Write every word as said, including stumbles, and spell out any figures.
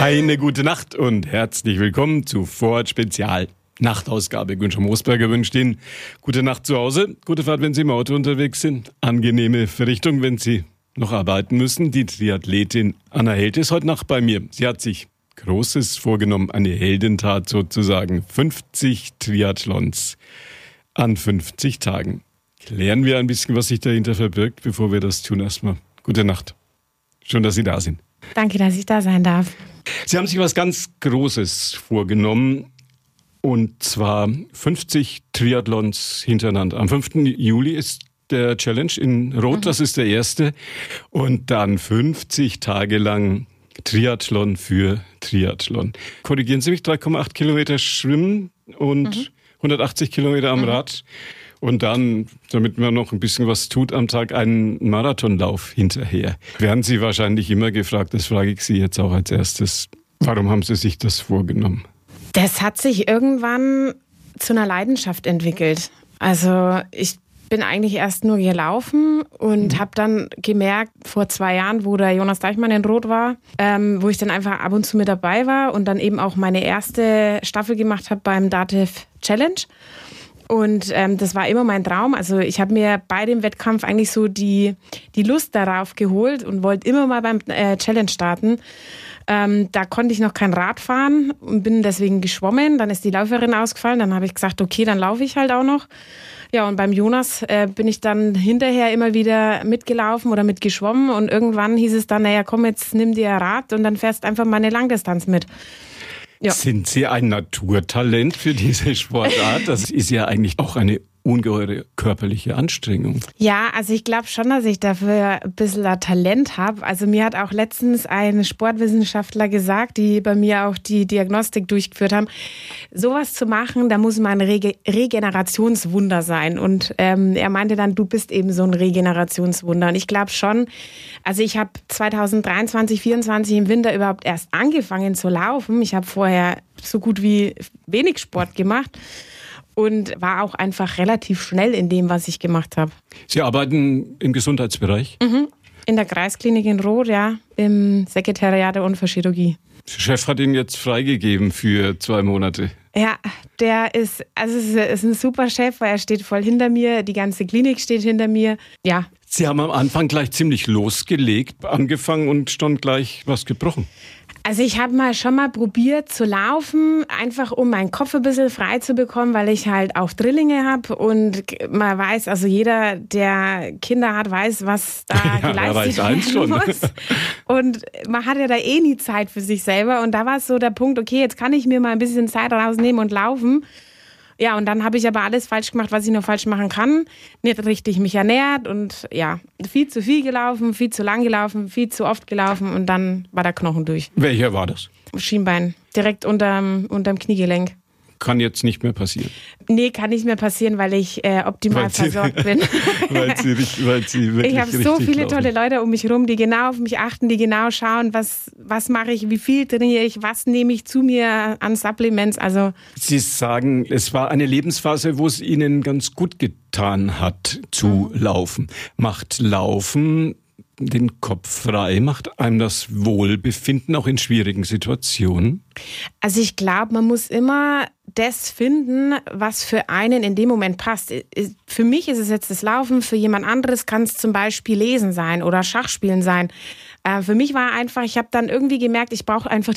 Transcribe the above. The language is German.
Eine gute Nacht und herzlich willkommen zu Vorort Spezial. Nachtausgabe. Günther Moosberger wünscht Ihnen gute Nacht zu Hause, gute Fahrt, wenn Sie im Auto unterwegs sind, angenehme Verrichtung, wenn Sie noch arbeiten müssen. Die Triathletin Anna Held ist heute Nacht bei mir. Sie hat sich Großes vorgenommen, eine Heldentat sozusagen. fünfzig Triathlons an fünfzig Tagen. Klären wir ein bisschen, was sich dahinter verbirgt, bevor wir das tun. Erstmal gute Nacht. Schön, dass Sie da sind. Danke, dass ich da sein darf. Sie haben sich was ganz Großes vorgenommen. Und zwar fünfzig Triathlons hintereinander. Am fünften Juli ist der Challenge in Rot, mhm. das ist der erste. Und dann fünfzig Tage lang Triathlon für Triathlon. Korrigieren Sie mich, drei Komma acht Kilometer Schwimmen und mhm. hundertachtzig Kilometer am mhm. Rad. Und dann, damit man noch ein bisschen was tut am Tag, einen Marathonlauf hinterher. Werden Sie wahrscheinlich immer gefragt, das frage ich Sie jetzt auch als erstes. Warum haben Sie sich das vorgenommen? Das hat sich irgendwann zu einer Leidenschaft entwickelt. Also ich bin eigentlich erst nur gelaufen und mhm. habe dann gemerkt, vor zwei Jahren, wo der Jonas Deichmann in Rot war, ähm, wo ich dann einfach ab und zu mit dabei war und dann eben auch meine erste Staffel gemacht habe beim Dativ Challenge. Und ähm, das war immer mein Traum. Also ich habe mir bei dem Wettkampf eigentlich so die, die Lust darauf geholt und wollte immer mal beim äh, Challenge starten. Ähm, da konnte ich noch kein Rad fahren und bin deswegen geschwommen. Dann ist die Läuferin ausgefallen. Dann habe ich gesagt, okay, dann laufe ich halt auch noch. Ja, und beim Jonas äh, bin ich dann hinterher immer wieder mitgelaufen oder mitgeschwommen. Und irgendwann hieß es dann, naja, komm, jetzt nimm dir ein Rad und dann fährst einfach mal eine Langdistanz mit. Ja. Sind Sie ein Naturtalent für diese Sportart? Das ist ja eigentlich auch eine ungeheure körperliche Anstrengung. Ja, also ich glaube schon, dass ich dafür ein bisschen ein Talent habe. Also mir hat auch letztens ein Sportwissenschaftler gesagt, die bei mir auch die Diagnostik durchgeführt haben, sowas zu machen, da muss man ein Rege- Regenerationswunder sein. Und ähm, er meinte dann, du bist eben so ein Regenerationswunder. Und ich glaube schon, also ich habe zwanzig dreiundzwanzig, vierundzwanzig im Winter überhaupt erst angefangen zu laufen. Ich habe vorher so gut wie wenig Sport gemacht. Und war auch einfach relativ schnell in dem, was ich gemacht habe. Sie arbeiten im Gesundheitsbereich? Mhm. In der Kreisklinik in Roth, ja, im Sekretariat der Unfallchirurgie. Der Chef hat ihn jetzt freigegeben für zwei Monate. Ja, der ist, also es ist ein super Chef, weil er steht voll hinter mir, die ganze Klinik steht hinter mir, ja. Sie haben am Anfang gleich ziemlich losgelegt, angefangen und schon gleich was gebrochen. Also ich habe mal schon mal probiert zu laufen, einfach um meinen Kopf ein bisschen frei zu bekommen, weil ich halt auch Drillinge habe und man weiß, also jeder, der Kinder hat, weiß, was da ja, geleistet werden muss. Und man hat ja da eh nie Zeit für sich selber und da war es so der Punkt, okay, jetzt kann ich mir mal ein bisschen Zeit rausnehmen und laufen. Ja, und dann habe ich aber alles falsch gemacht, was ich nur falsch machen kann. Nicht richtig mich ernährt und ja, viel zu viel gelaufen, viel zu lang gelaufen, viel zu oft gelaufen und dann war der Knochen durch. Welcher war das? Schienbein, direkt unterm, unterm Kniegelenk. Kann jetzt nicht mehr passieren? Nee, kann nicht mehr passieren, weil ich äh, optimal weil versorgt sie, bin. weil sie, weil sie wirklich ich habe so viele laufen. tolle Leute um mich herum, die genau auf mich achten, die genau schauen, was, was mache ich, wie viel trainiere ich, was nehme ich zu mir an Supplements. Also Sie sagen, es war eine Lebensphase, wo es Ihnen ganz gut getan hat, zu mhm. laufen. Macht Laufen den Kopf frei? Macht einem das Wohlbefinden auch in schwierigen Situationen? Also ich glaube, man muss immer das finden, was für einen in dem Moment passt. Für mich ist es jetzt das Laufen, für jemand anderes kann es zum Beispiel Lesen sein oder Schachspielen sein. Für mich war einfach, ich habe dann irgendwie gemerkt, ich brauche einfach